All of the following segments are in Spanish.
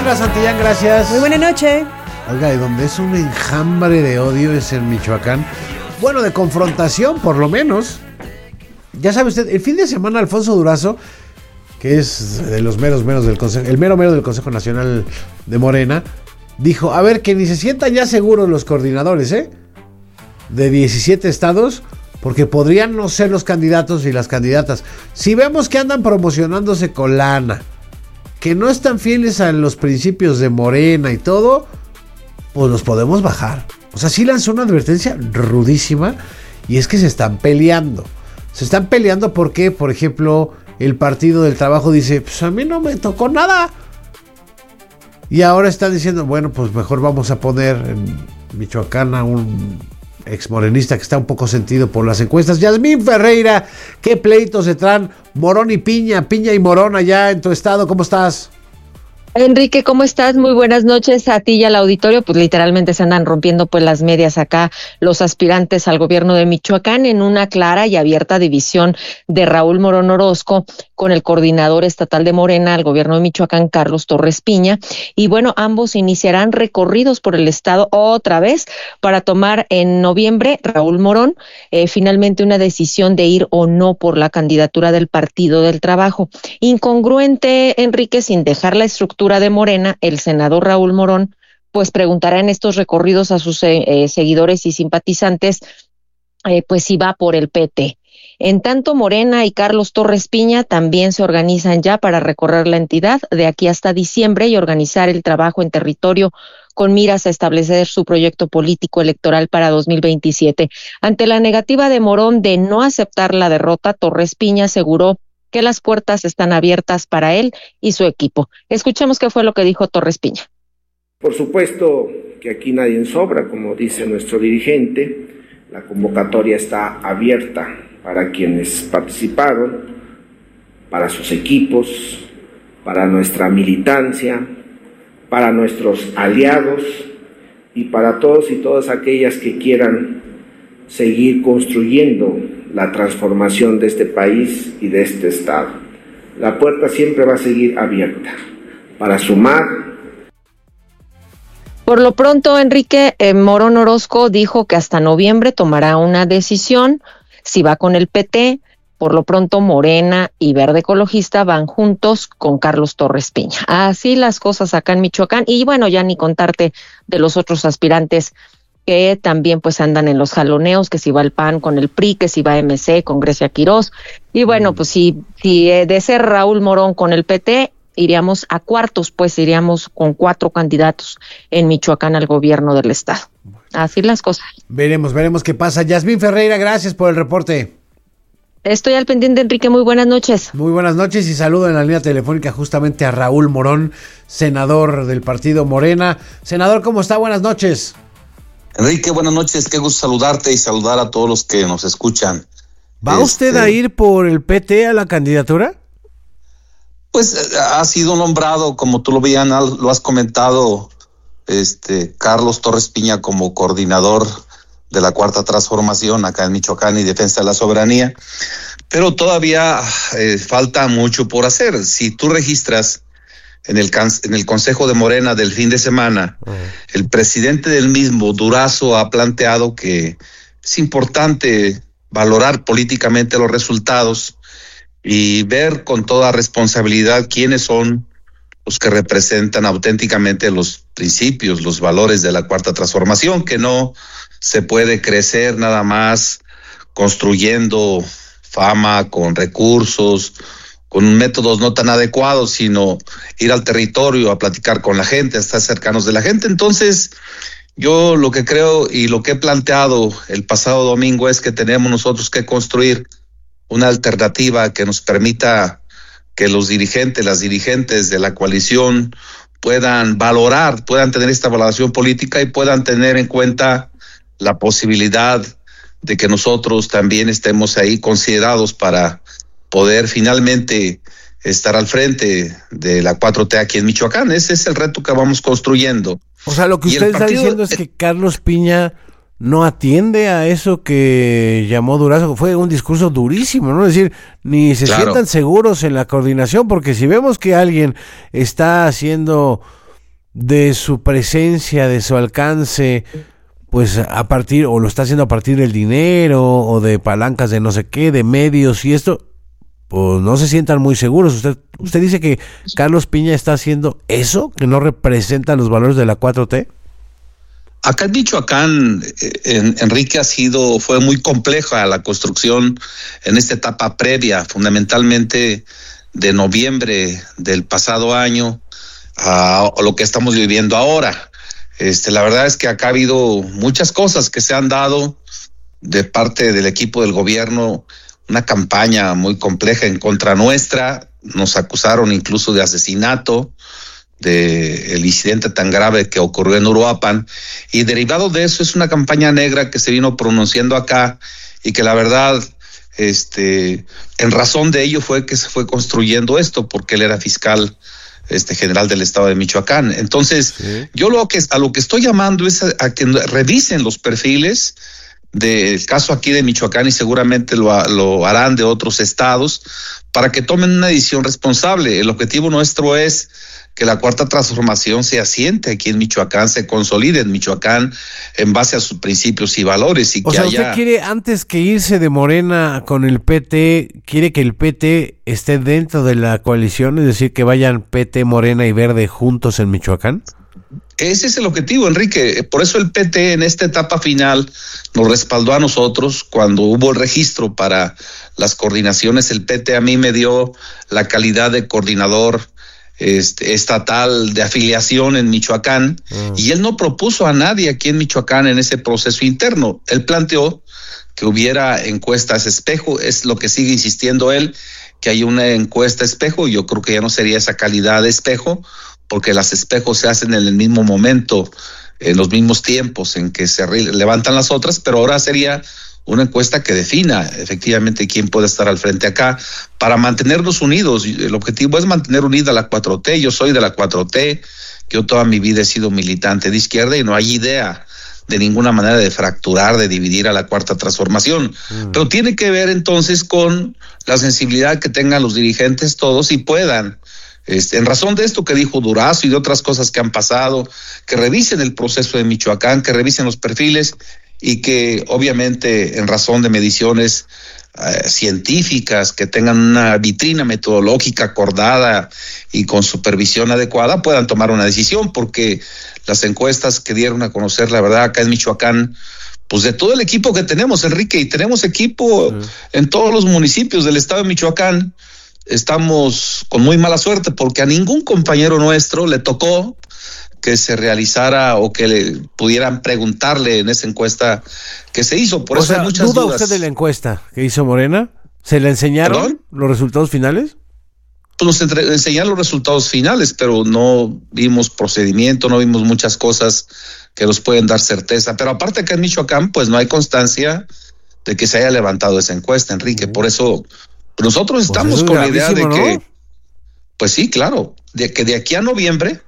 Ana Santillán, gracias. Muy buena noche. Oiga, y donde es un enjambre de odio es en Michoacán. Bueno, de confrontación, por lo menos. Ya sabe usted, el fin de semana Alfonso Durazo, que es de los meros del Consejo, el mero del Consejo Nacional de Morena, dijo, a ver, que ni se sientan ya seguros los coordinadores, de 17 estados, porque podrían no ser los candidatos y las candidatas. Si vemos que andan promocionándose con lana, que no están fieles a los principios de Morena y todo, pues los podemos bajar. O sea, sí lanzó una advertencia rudísima, y es que se están peleando. Se están peleando porque, por ejemplo, el Partido del Trabajo dice, pues a mí no me tocó nada. Y ahora están diciendo, bueno, pues mejor vamos a poner en Michoacán a un exmorenista que está un poco sentido por las encuestas. Yasmín Ferreira, ¿qué pleitos se traen Morón y Piña y Morón allá en tu estado? ¿Cómo estás? Enrique, ¿cómo estás? Muy buenas noches a ti y al auditorio. Pues literalmente se andan rompiendo pues las medias acá los aspirantes al gobierno de Michoacán en una clara y abierta división de Raúl Morón Orozco con el coordinador estatal de Morena al gobierno de Michoacán, Carlos Torres Piña. Y bueno, ambos iniciarán recorridos por el estado otra vez para tomar en noviembre, Raúl Morón, finalmente una decisión de ir o no por la candidatura del Partido del Trabajo. Incongruente, Enrique, sin dejar la estructura de Morena, el senador Raúl Morón pues preguntará en estos recorridos a sus seguidores y simpatizantes pues si va por el PT. En tanto, Morena y Carlos Torres Piña también se organizan ya para recorrer la entidad de aquí hasta diciembre y organizar el trabajo en territorio con miras a establecer su proyecto político electoral para 2027. Ante la negativa de Morón de no aceptar la derrota, Torres Piña aseguró que las puertas están abiertas para él y su equipo. Escuchemos qué fue lo que dijo Torres Piña. Por supuesto que aquí nadie sobra, como dice nuestro dirigente. La convocatoria está abierta para quienes participaron, para sus equipos, para nuestra militancia, para nuestros aliados y para todos y todas aquellas que quieran seguir construyendo la transformación de este país y de este estado. La puerta siempre va a seguir abierta para sumar. Por lo pronto, Enrique, Morón Orozco dijo que hasta noviembre tomará una decisión si va con el PT. Por lo pronto, Morena y Verde Ecologista van juntos con Carlos Torres Piña. Así las cosas acá en Michoacán. Y bueno, ya ni contarte de los otros aspirantes que también pues andan en los jaloneos, que si va el PAN con el PRI, que si va MC con Grecia Quirós. Y bueno, pues si de ser Raúl Morón con el PT, iríamos a cuartos, pues iríamos con 4 candidatos en Michoacán al gobierno del estado. Así las cosas. Veremos qué pasa. Yasmín Ferreira, gracias por el reporte. Estoy al pendiente, Enrique, muy buenas noches. Muy buenas noches y saludo en la línea telefónica justamente a Raúl Morón, senador del partido Morena. Senador, ¿cómo está? Buenas noches. Enrique, buenas noches, qué gusto saludarte y saludar a todos los que nos escuchan. ¿Va usted a ir por el PT a la candidatura? Pues ha sido nombrado, como tú lo has comentado, Carlos Torres Piña como coordinador de la Cuarta Transformación acá en Michoacán y Defensa de la Soberanía, pero todavía falta mucho por hacer. Si tú registras en el Consejo de Morena del fin de semana, el presidente del mismo, Durazo, ha planteado que es importante valorar políticamente los resultados y ver con toda responsabilidad quiénes son los que representan auténticamente los principios, los valores de la Cuarta Transformación, que no se puede crecer nada más construyendo fama con recursos, con métodos no tan adecuados, sino ir al territorio a platicar con la gente, a estar cercanos de la gente. Entonces, yo lo que creo y lo que he planteado el pasado domingo es que tenemos nosotros que construir una alternativa que nos permita que los dirigentes, las dirigentes de la coalición puedan valorar, puedan tener esta valoración política y puedan tener en cuenta la posibilidad de que nosotros también estemos ahí considerados para poder finalmente estar al frente de la 4T aquí en Michoacán. Ese es el reto que vamos construyendo. O sea, lo que usted está diciendo es que Carlos Piña no atiende a eso que llamó Durazo. Fue un discurso durísimo, ¿no? Es decir, ni se sientan seguros en la coordinación, porque si vemos que alguien está haciendo de su presencia, de su alcance, pues a partir, o lo está haciendo a partir del dinero, o de palancas de no sé qué, de medios y esto, pues no se sientan muy seguros. ¿Usted dice que Carlos Piña está haciendo eso, que no representa los valores de la 4T? Acá en Michoacán, Enrique, fue muy compleja la construcción en esta etapa previa, fundamentalmente de noviembre del pasado año a lo que estamos viviendo ahora. La verdad es que acá ha habido muchas cosas que se han dado de parte del equipo del gobierno, una campaña muy compleja en contra nuestra, nos acusaron incluso de asesinato, de el incidente tan grave que ocurrió en Uruapan, y derivado de eso es una campaña negra que se vino pronunciando acá y que la verdad, en razón de ello fue que se fue construyendo esto, porque él era fiscal general del estado de Michoacán. Entonces, sí, yo a lo que estoy llamando es a que revisen los perfiles del caso aquí de Michoacán, y seguramente lo harán de otros estados, para que tomen una decisión responsable. El objetivo nuestro es que la Cuarta Transformación se asiente aquí en Michoacán, se consolide en Michoacán en base a sus principios y valores. Y ¿usted quiere, antes que irse de Morena con el PT, quiere que el PT esté dentro de la coalición, es decir, que vayan PT, Morena y Verde juntos en Michoacán? Ese es el objetivo, Enrique. Por eso el PT en esta etapa final nos respaldó a nosotros cuando hubo el registro para las coordinaciones. El PT a mí me dio la calidad de coordinador estatal de afiliación en Michoacán, y él no propuso a nadie aquí en Michoacán en ese proceso interno. Él planteó que hubiera encuestas espejo, es lo que sigue insistiendo él, que hay una encuesta espejo. Yo creo que ya no sería esa calidad de espejo, porque las espejos se hacen en el mismo momento, en los mismos tiempos en que se levantan las otras, pero ahora sería una encuesta que defina efectivamente quién puede estar al frente acá, para mantenernos unidos. El objetivo es mantener unida la 4T. Yo soy de la 4T, yo toda mi vida he sido militante de izquierda y no hay idea de ninguna manera de fracturar, de dividir a la Cuarta Transformación. Pero tiene que ver entonces con la sensibilidad que tengan los dirigentes todos y puedan, en razón de esto que dijo Durazo y de otras cosas que han pasado, que revisen el proceso de Michoacán, que revisen los perfiles, y que obviamente en razón de mediciones científicas, que tengan una vitrina metodológica acordada y con supervisión adecuada, puedan tomar una decisión, porque las encuestas que dieron a conocer, la verdad, acá en Michoacán, pues de todo el equipo que tenemos, Enrique, y tenemos equipo en todos los municipios del estado de Michoacán, estamos con muy mala suerte, porque a ningún compañero nuestro le tocó que se realizara o que le pudieran preguntarle en esa encuesta que se hizo. Por eso hay muchas dudas. ¿Duda usted de la encuesta que hizo Morena? ¿Se le enseñaron los resultados finales? Pues nos enseñaron los resultados finales, pero no vimos procedimiento, no vimos muchas cosas que nos pueden dar certeza. Pero aparte que en Michoacán, pues no hay constancia de que se haya levantado esa encuesta, Enrique. Por eso nosotros estamos con la idea de que, ¿no? Pues sí, claro, de que de aquí a noviembre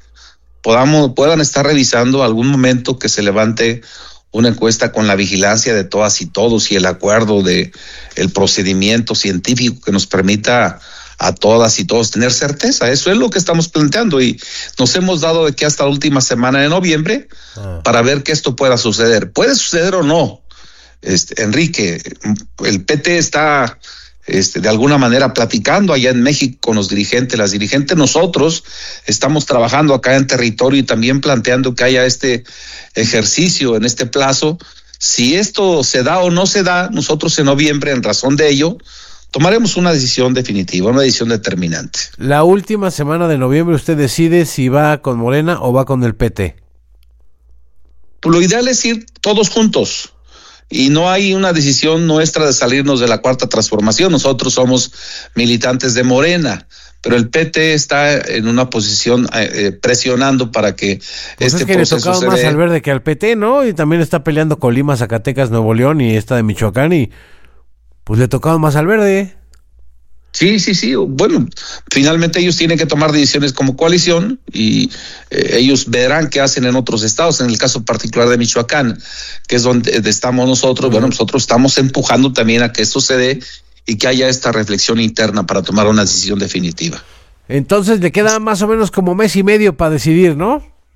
puedan estar revisando algún momento que se levante una encuesta con la vigilancia de todas y todos y el acuerdo de el procedimiento científico que nos permita a todas y todos tener certeza. Eso es lo que estamos planteando, y nos hemos dado de que hasta la última semana de noviembre para ver que esto pueda suceder. Puede suceder o no, Enrique. El PT está de alguna manera platicando allá en México con los dirigentes, las dirigentes. Nosotros estamos trabajando acá en territorio y también planteando que haya este ejercicio en este plazo. Si esto se da o no se da, nosotros en noviembre, en razón de ello, tomaremos una decisión definitiva, una decisión determinante. La última semana de noviembre usted decide si va con Morena o va con el PT. Pues lo ideal es ir todos juntos. Y no hay una decisión nuestra de salirnos de la Cuarta Transformación. Nosotros somos militantes de Morena, pero el PT está en una posición presionando para que pues este es que proceso le tocaba más al Verde que al PT, ¿no? Y también está peleando Colima, Zacatecas, Nuevo León y esta de Michoacán, y pues le tocaba más al Verde. Sí. Bueno, finalmente ellos tienen que tomar decisiones como coalición y ellos verán qué hacen en otros estados. En el caso particular de Michoacán, que es donde estamos nosotros, bueno, nosotros estamos empujando también a que esto se dé y que haya esta reflexión interna para tomar una decisión definitiva. Entonces le queda más o menos como mes y medio para decidir, ¿no?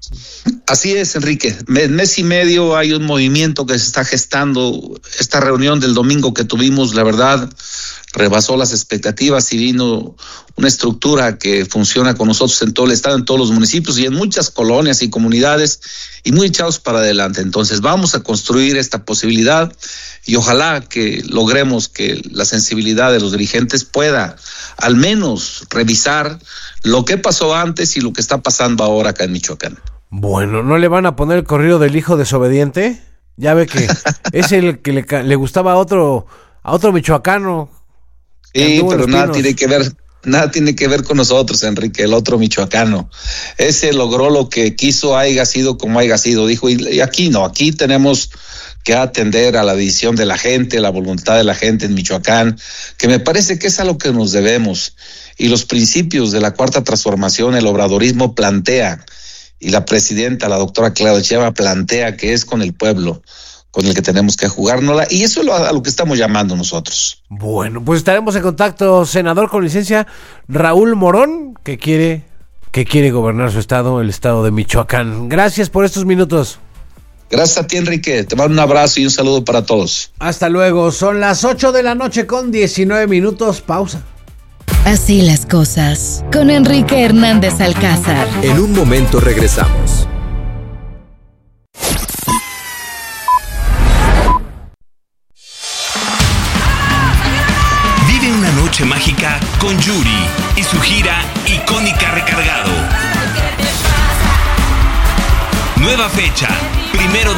Así es, Enrique. Mes y medio hay un movimiento que se está gestando. Esta reunión del domingo que tuvimos, la verdad, rebasó las expectativas y vino una estructura que funciona con nosotros en todo el estado, en todos los municipios y en muchas colonias y comunidades, y muy echados para adelante. Entonces vamos a construir esta posibilidad y ojalá que logremos que la sensibilidad de los dirigentes pueda al menos revisar lo que pasó antes y lo que está pasando ahora acá en Michoacán. Bueno, ¿no le van a poner el corrido del hijo desobediente? Ya ve que es el que le gustaba a otro michoacano. Sí, pero nada tiene que ver con nosotros, Enrique, el otro michoacano. Ese logró lo que quiso, haya sido como haya sido, dijo, y aquí no, aquí tenemos que atender a la decisión de la gente, la voluntad de la gente en Michoacán, que me parece que es a lo que nos debemos. Y los principios de la Cuarta Transformación, el obradorismo plantea, y la presidenta, la doctora Claudia Sheinbaum, plantea que es con el pueblo con el que tenemos que jugárnosla, y eso es a lo que estamos llamando nosotros. Bueno, pues estaremos en contacto, senador con licencia Raúl Morón, que quiere gobernar su estado, el estado de Michoacán. Gracias por estos minutos. Gracias a ti, Enrique. Te mando un abrazo y un saludo para todos. Hasta luego. Son las 8:19 p.m. Pausa. Así las cosas. Con Enrique Hernández Alcázar. En un momento regresamos. Vive una noche mágica con Yuri y su gira Icónica Recargado. Nueva fecha, 1